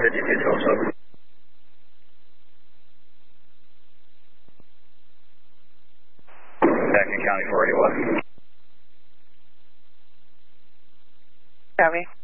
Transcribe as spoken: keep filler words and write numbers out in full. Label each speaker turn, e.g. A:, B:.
A: fifty-two twelve seven. Back in County four eighty-one.
B: Copy.